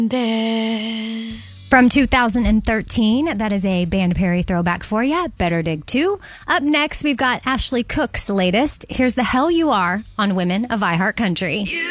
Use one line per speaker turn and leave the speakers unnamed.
From 2013, that is a Band Perry throwback for you. Better Dig 2. Up next, we've got Ashley Cook's latest. Here's The Hell You Are on Women of iHeart Country.